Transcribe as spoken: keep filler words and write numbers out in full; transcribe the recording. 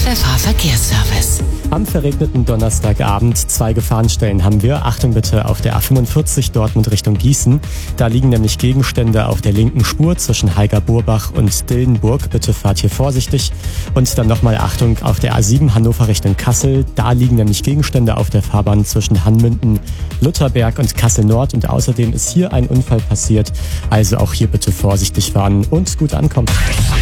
F F H-Verkehrsservice. Am verregneten Donnerstagabend zwei Gefahrenstellen haben wir. Achtung bitte auf der A fünfundvierzig Dortmund Richtung Gießen. Da liegen nämlich Gegenstände auf der linken Spur zwischen Heiger-Burbach und Dillenburg. Bitte fahrt hier vorsichtig. Und dann nochmal Achtung auf der A sieben Hannover Richtung Kassel. Da liegen nämlich Gegenstände auf der Fahrbahn zwischen Hanmünden, Lutherberg und Kassel Nord. Und außerdem ist hier ein Unfall passiert. Also auch hier bitte vorsichtig fahren und gut ankommen.